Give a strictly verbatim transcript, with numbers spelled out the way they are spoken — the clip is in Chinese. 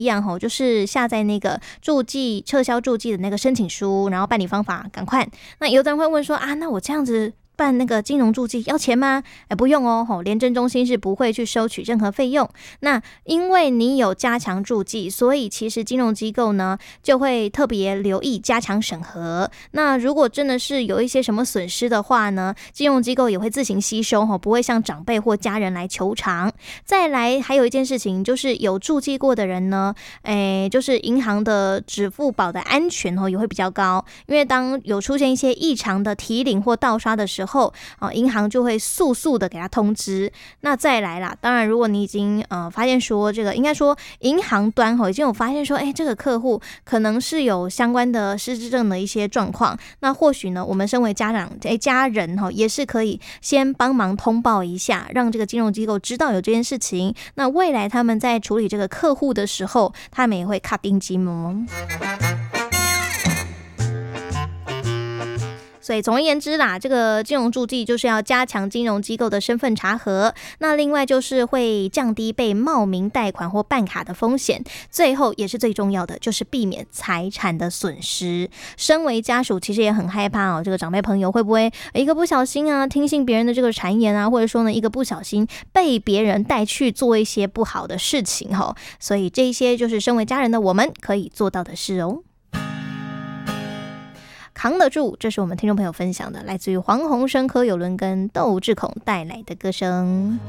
一样吼，就是下载那个注记撤销注记的那个申请书，然后办理方法赶快。那有的人会问说啊，那我这样子办那个金融注记要钱吗？哎，不用哦，吼，廉政中心是不会去收取任何费用。那因为你有加强注记，所以其实金融机构呢就会特别留意加强审核。那如果真的是有一些什么损失的话呢，金融机构也会自行吸收，吼，不会向长辈或家人来求偿。再来，还有一件事情就是有注记过的人呢，哎，就是银行的支付宝的安全哦也会比较高，因为当有出现一些异常的提领或盗刷的时候。后啊，银行就会速速的给他通知。那再来啦，当然如果你已经呃发现说这个，应该说银行端吼已经有发现说，哎，这个客户可能是有相关的失智症的一些状况，那或许呢，我们身为家长哎家人哈，也是可以先帮忙通报一下，让这个金融机构知道有这件事情。那未来他们在处理这个客户的时候，他们也会卡定金哦。所以总而言之啦，这个金融注记就是要加强金融机构的身份查核，那另外就是会降低被冒名贷款或办卡的风险，最后也是最重要的就是避免财产的损失。身为家属其实也很害怕哦，这个长辈朋友会不会一个不小心啊听信别人的这个谗言啊，或者说呢一个不小心被别人带去做一些不好的事情哦，所以这些就是身为家人的我们可以做到的事哦。扛得住，这是我们听众朋友分享的，来自于黄鸿升、柯有伦跟窦智孔带来的歌声。